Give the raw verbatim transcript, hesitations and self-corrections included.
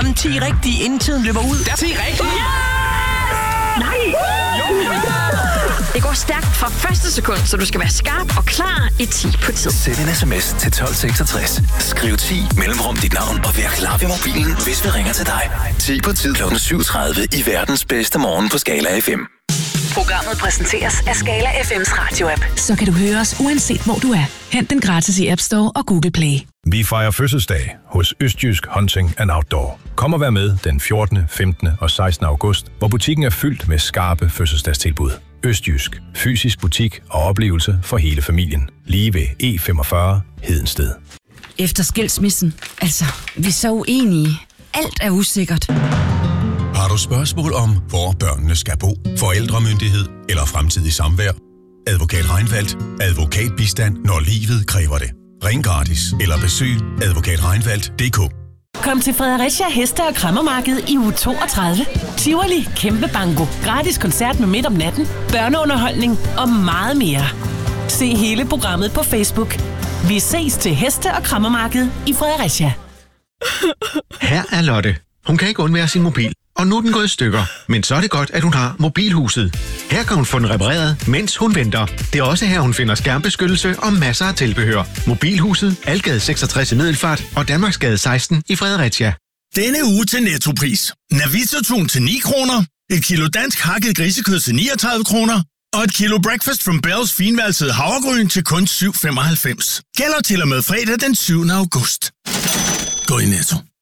kun ti rigtige, inden tiden løber ud. Der er ti rigtige! Yes! Nej! Det går stærkt fra første sekund, så du skal være skarp og klar i ti på tid. Send en sms til tolv seksogtres. Skriv ti mellemrum dit navn og vær klar ved mobilen, hvis vi ringer til dig. ti på tid klokken syv tredive i verdens bedste morgen på Skala F M. Programmet præsenteres af Skala F M's radio-app. Så kan du høre os uanset hvor du er. Hent den gratis i App Store og Google Play. Vi fejrer fødselsdag hos Østjysk Hunting and Outdoor. Kom og vær med den fjortende, femtende og sekstende august, hvor butikken er fyldt med skarpe fødselsdagstilbud. Østjysk. Fysisk butik og oplevelse for hele familien. Lige ved E femogfyrre Hedensted. Efter skilsmissen. Altså, vi er så uenige. Alt er usikkert. Har du spørgsmål om, hvor børnene skal bo, forældremyndighed eller fremtidig samvær? Advokat Reinfeldt. Advokatbistand, når livet kræver det. Ring gratis eller besøg advokat reinfeldt punktum d k. Kom til Fredericia Heste- og Kræmmermarked i uge toogtredive. Tivoli, kæmpe banko, gratis koncert med midt om natten, børneunderholdning og meget mere. Se hele programmet på Facebook. Vi ses til Heste- og Kræmmermarked i Fredericia. Her er Lotte. Hun kan ikke undvære sin mobil, og nu er den gået i stykker. Men så er det godt, at hun har Mobilhuset. Her kan hun få den repareret, mens hun venter. Det er også her, hun finder skærmbeskyttelse og masser af tilbehør. Mobilhuset, Algade seksogtres i Middelfart og Danmarksgade seksten i Fredericia. Denne uge til Nettopris. Navita-tun til ni kroner, et kilo dansk hakket grisekød til niogtredive kroner, og et kilo Breakfast from Bells finvalsede havregryn til kun syv femoghalvfems. Gælder til og med fredag den syvende august. Gå i Netto.